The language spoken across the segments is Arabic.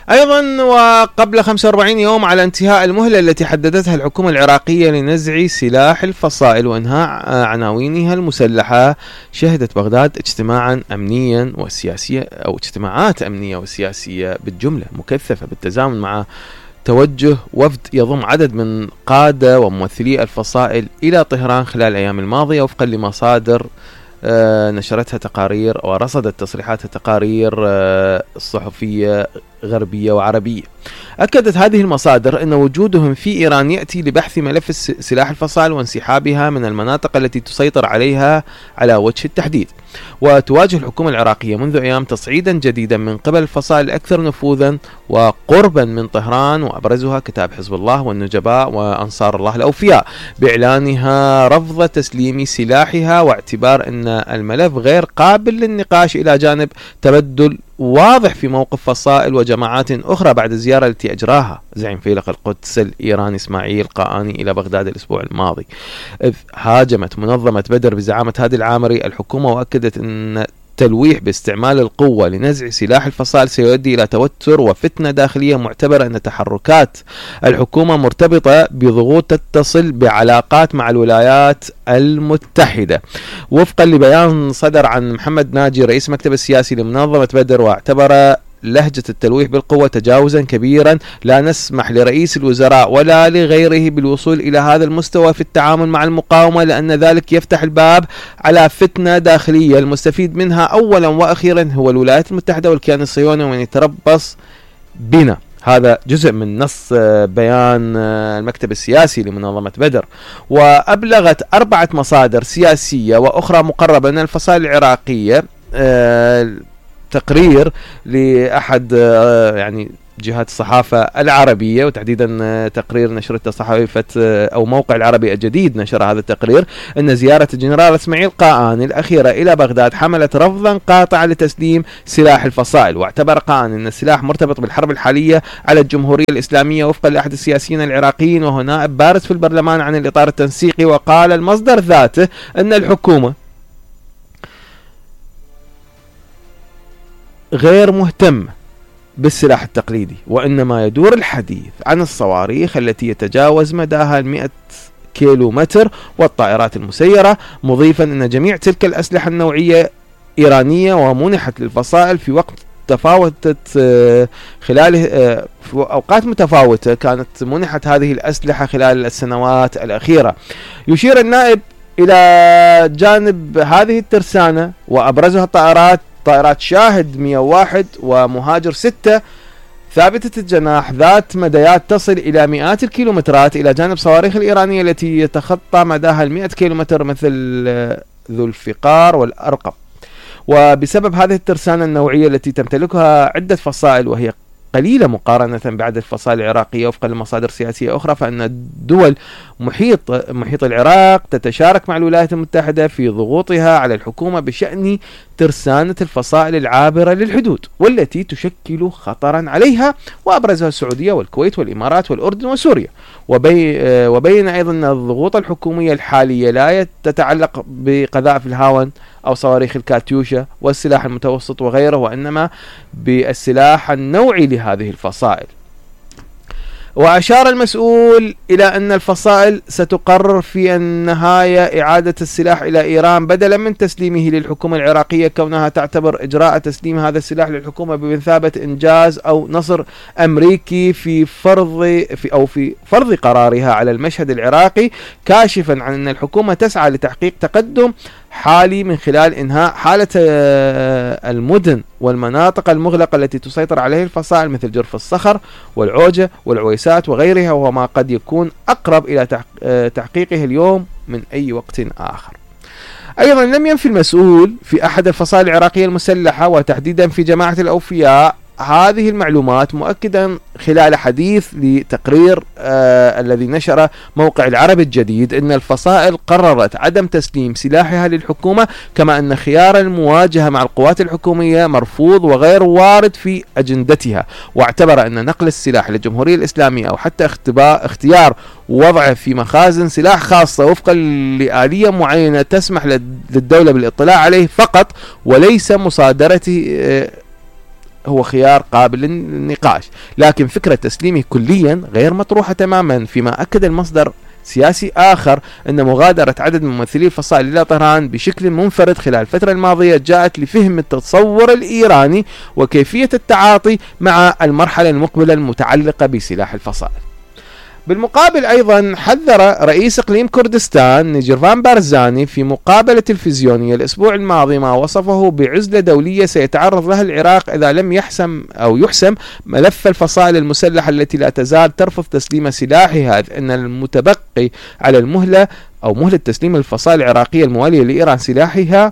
أيضا وقبل 45 يوم على انتهاء المهلة التي حددتها الحكومة العراقية لنزع سلاح الفصائل وإنهاء عناوينها المسلحة، شهدت بغداد اجتماعا أمنيا وسياسيا أو اجتماعات أمنية وسياسية بالجملة مكثفة بالتزامن مع توجه وفد يضم عدد من قادة وممثلي الفصائل إلى طهران خلال الأيام الماضية، وفقا لمصادر نشرتها تقارير ورصدت تصريحات تقارير الصحفية غربية وعربية. أكدت هذه المصادر أن وجودهم في إيران يأتي لبحث ملف سلاح الفصائل وانسحابها من المناطق التي تسيطر عليها على وجه التحديد. وتواجه الحكومة العراقية منذ أيام تصعيدا جديدا من قبل الفصائل الأكثر نفوذا وقربا من طهران، وأبرزها كتاب حزب الله والنجباء وأنصار الله الأوفياء، بإعلانها رفض تسليم سلاحها واعتبار أن الملف غير قابل للنقاش، إلى جانب تبدل واضح في موقف فصائل وجماعات أخرى بعد الزيارة التي أجراها زعيم فيلق القدس الإيراني إسماعيل قاني إلى بغداد الأسبوع الماضي، إذ هاجمت منظمة بدر بزعامة هادي العامري الحكومة، وأكدت أن التلويح باستعمال القوة لنزع سلاح الفصائل سيؤدي إلى توتر وفتنة داخلية، معتبرة أن تحركات الحكومة مرتبطة بضغوط تتصل بعلاقات مع الولايات المتحدة. وفقا لبيان صدر عن محمد ناجي رئيس المكتب السياسي لمنظمة بدر، واعتبر لهجة التلويح بالقوة تجاوزا كبيرا لا نسمح لرئيس الوزراء ولا لغيره بالوصول إلى هذا المستوى في التعامل مع المقاومة، لأن ذلك يفتح الباب على فتنة داخلية المستفيد منها أولا وأخيرا هو الولايات المتحدة والكيان الصهيوني ومن يتربص بنا. هذا جزء من نص بيان المكتب السياسي لمنظمة بدر. وأبلغت 4 مصادر سياسية وأخرى مقربة من الفصائل العراقية تقرير لأحد يعني جهات الصحافة العربية، وتحديدا تقرير نشرته صحيفة أو موقع العربي الجديد نشر هذا التقرير، أن زيارة الجنرال إسماعيل قاني الأخيرة إلى بغداد حملت رفضا قاطعا لتسليم سلاح الفصائل. واعتبر قاني أن السلاح مرتبط بالحرب الحالية على الجمهورية الإسلامية وفقا لأحد السياسيين العراقيين وهو نائب بارز في البرلمان عن الإطار التنسيقي. وقال المصدر ذاته أن الحكومة غير مهتم بالسلاح التقليدي، وإنما يدور الحديث عن الصواريخ التي يتجاوز مداها 100 كيلومتر والطائرات المسيرة، مضيفا أن جميع تلك الأسلحة النوعية إيرانية ومنحت للفصائل في وقت تفاوتت خلال في أوقات متفاوتة كانت منحت هذه الأسلحة خلال السنوات الأخيرة. يشير النائب إلى جانب هذه الترسانة وأبرزها طائرات شاهد 101 ومهاجر 6 ثابتة الجناح ذات مديات تصل إلى مئات الكيلومترات، إلى جانب صواريخ الإيرانية التي يتخطى مداها 100 كيلومتر مثل ذو الفقار والأرقم. وبسبب هذه الترسانة النوعية التي تمتلكها عدة فصائل وهي قليلة مقارنة بعدد الفصائل العراقية وفقا لمصادر سياسية أخرى، فإن الدول محيط العراق تتشارك مع الولايات المتحدة في ضغوطها على الحكومة بشأن ترسانة الفصائل العابرة للحدود والتي تشكل خطرا عليها، وأبرزها السعودية والكويت والإمارات والأردن وسوريا. وبين أيضا أن الضغوط الحكومية الحالية لا تتعلق بقذائف الهاون أو صواريخ الكاتيوشا والسلاح المتوسط وغيره، وإنما بالسلاح النوعي لهذه الفصائل. وأشار المسؤول إلى أن الفصائل ستقرر في النهاية إعادة السلاح إلى إيران بدلا من تسليمه للحكومة العراقية، كونها تعتبر إجراء تسليم هذا السلاح للحكومة بمثابة إنجاز أو نصر أمريكي في فرض قرارها على المشهد العراقي، كاشفا عن أن الحكومة تسعى لتحقيق تقدم حالي من خلال إنهاء حالة المدن والمناطق المغلقة التي تسيطر عليها الفصائل مثل جرف الصخر والعوجة والعويسات وغيرها، وهو ما قد يكون أقرب إلى تحقيقه اليوم من أي وقت آخر. أيضا لم ينفي المسؤول في أحد الفصائل العراقية المسلحة وتحديدا في جماعة الأوفياء هذه المعلومات، مؤكدا خلال حديث لتقرير الذي نشر موقع العربي الجديد أن الفصائل قررت عدم تسليم سلاحها للحكومة، كما أن خيار المواجهة مع القوات الحكومية مرفوض وغير وارد في أجندتها، واعتبر أن نقل السلاح للجمهورية الإسلامية أو حتى اختيار وضعه في مخازن سلاح خاصة وفقا لآلية معينة تسمح للدولة بالاطلاع عليه فقط وليس مصادرته هو خيار قابل للنقاش، لكن فكرة تسليمه كليا غير مطروحة تماما، فيما أكد المصدر سياسي آخر أن مغادرة عدد من ممثلي الفصائل إلى طهران بشكل منفرد خلال الفترة الماضية جاءت لفهم التصور الإيراني وكيفية التعاطي مع المرحلة المقبلة المتعلقة بسلاح الفصائل. بالمقابل أيضا حذر رئيس إقليم كردستان نيجيرفان بارزاني في مقابلة تلفزيونية الأسبوع الماضي ما وصفه بعزلة دولية سيتعرض لها العراق إذا لم يحسم ملف الفصائل المسلحة التي لا تزال ترفض تسليم سلاحها، أن المتبقي على المهلة أو مهلة تسليم الفصائل العراقية الموالية لإيران سلاحها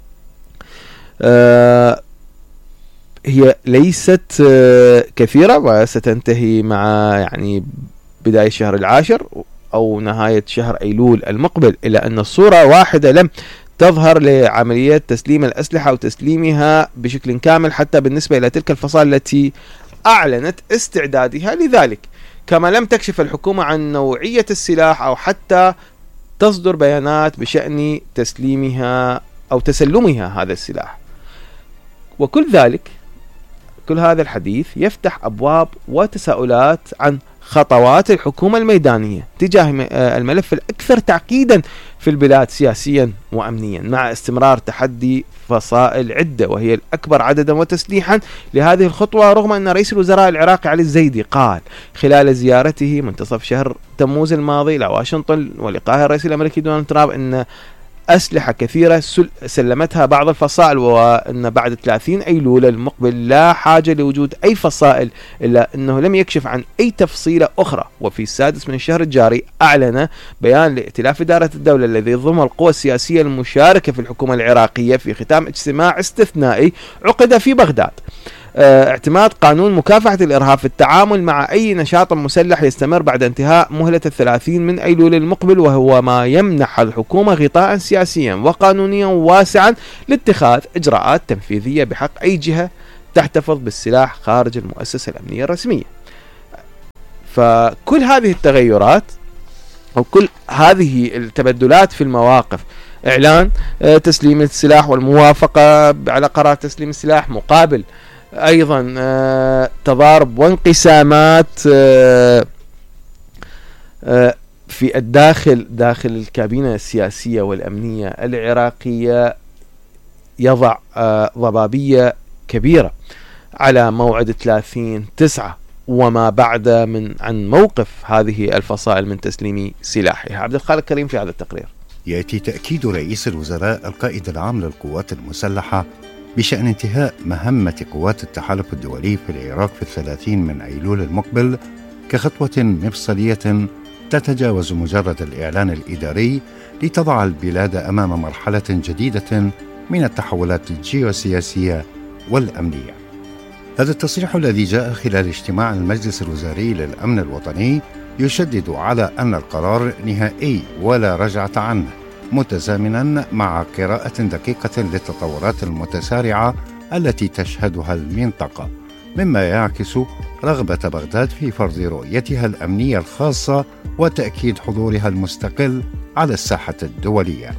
هي ليست كثيرة وستنتهي مع بداية الشهر العاشر أو نهاية شهر أيلول المقبل، إلا أن الصورة واحدة لم تظهر لعملية تسليم الأسلحة أو تسليمها بشكل كامل حتى بالنسبة إلى تلك الفصائل التي أعلنت استعدادها لذلك، كما لم تكشف الحكومة عن نوعية السلاح أو حتى تصدر بيانات بشأن تسليمها أو تسلمها هذا السلاح. وكل هذا الحديث يفتح أبواب وتساؤلات عن خطوات الحكومة الميدانية تجاه الملف الأكثر تعقيدا في البلاد سياسيا وأمنيا، مع استمرار تحدي فصائل عدة وهي الأكبر عددا وتسليحا لهذه الخطوة، رغم أن رئيس الوزراء العراقي علي الزيدي قال خلال زيارته منتصف شهر تموز الماضي إلى واشنطن ولقاء الرئيس الأمريكي دونالد ترامب أن أسلحة كثيرة سلمتها بعض الفصائل، وأن بعد 30 أيلول المقبل لا حاجة لوجود أي فصائل، إلا أنه لم يكشف عن أي تفصيلة أخرى. وفي 6 من الشهر الجاري أعلن بيان لائتلاف إدارة الدولة الذي يضم القوى السياسية المشاركة في الحكومة العراقية في ختام اجتماع استثنائي عقد في بغداد اعتماد قانون مكافحة الإرهاب في التعامل مع أي نشاط مسلح يستمر بعد انتهاء مهلة 30 من أيلول المقبل، وهو ما يمنح الحكومة غطاء سياسيا وقانونيا واسعا لاتخاذ إجراءات تنفيذية بحق أي جهة تحتفظ بالسلاح خارج المؤسسة الأمنية الرسمية. فكل هذه التغيرات أو كل هذه التبدلات في المواقف، إعلان تسليم السلاح والموافقة على قرار تسليم السلاح مقابل أيضا تضارب وانقسامات في داخل الكابينة السياسية والأمنية العراقية، يضع ضبابية كبيرة على موعد 30/9 وما بعد عن موقف هذه الفصائل من تسليم سلاحها. عبد الخالق كريم في هذا التقرير. يأتي تأكيد رئيس الوزراء القائد العام للقوات المسلحة بشأن انتهاء مهمة قوات التحالف الدولي في العراق في 30 من أيلول المقبل كخطوة مفصلية تتجاوز مجرد الإعلان الإداري لتضع البلاد أمام مرحلة جديدة من التحولات الجيوسياسية والأمنية. هذا التصريح الذي جاء خلال اجتماع المجلس الوزاري للأمن الوطني يشدد على أن القرار نهائي ولا رجعة عنه، متزامنا مع قراءة دقيقة للتطورات المتسارعة التي تشهدها المنطقة، مما يعكس رغبة بغداد في فرض رؤيتها الأمنية الخاصة وتأكيد حضورها المستقل على الساحة الدولية.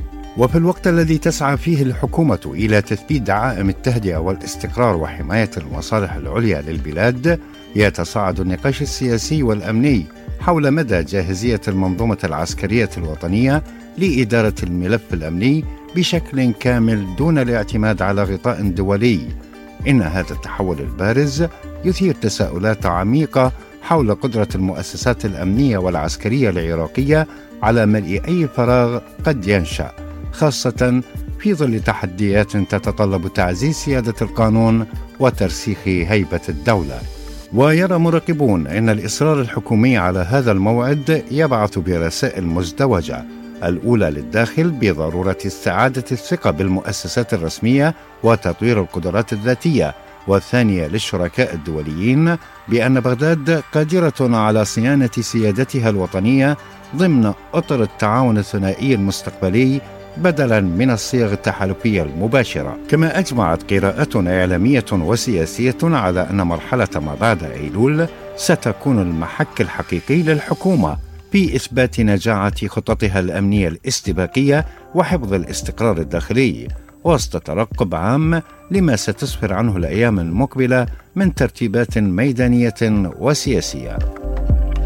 وفي الوقت الذي تسعى فيه الحكومة إلى تثبيت دعائم التهدئة والاستقرار وحماية المصالح العليا للبلاد، يتصاعد النقاش السياسي والأمني حول مدى جاهزية المنظومة العسكرية الوطنية لإدارة الملف الأمني بشكل كامل دون الاعتماد على غطاء دولي. إن هذا التحول البارز يثير تساؤلات عميقة حول قدرة المؤسسات الأمنية والعسكرية العراقية على ملء أي فراغ قد ينشأ، خاصة في ظل تحديات تتطلب تعزيز سيادة القانون وترسيخ هيبة الدولة. ويرى مراقبون أن الإصرار الحكومي على هذا الموعد يبعث برسائل مزدوجة، الأولى للداخل بضرورة استعادة الثقة بالمؤسسات الرسمية وتطوير القدرات الذاتية، والثانية للشركاء الدوليين بأن بغداد قادرة على صيانة سيادتها الوطنية ضمن أطر التعاون الثنائي المستقبلي بدلا من الصيغ التحالفية المباشرة. كما أجمعت قراءات إعلامية وسياسية على أن مرحلة ما بعد أيلول ستكون المحك الحقيقي للحكومة في إثبات نجاعة خططها الأمنية الاستباقية وحفظ الاستقرار الداخلي، وسط ترقب عام لما ستسفر عنه الأيام المقبلة من ترتيبات ميدانية وسياسية.